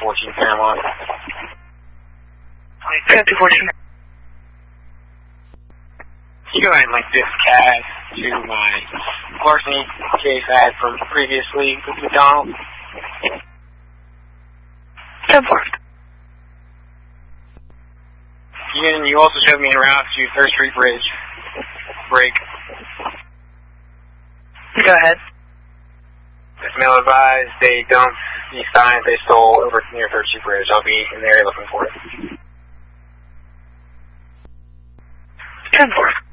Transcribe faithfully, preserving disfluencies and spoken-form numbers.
fourteen Paramount. two fourteen. You go ahead and link this cast to my larceny case I had from previously with McDonald. ten four. And you also showed me en route to Third Street Bridge. Break. Go ahead. As mail advised, they dumped the signs they stole over near Third Street Bridge. I'll be in the area looking for it. ten four.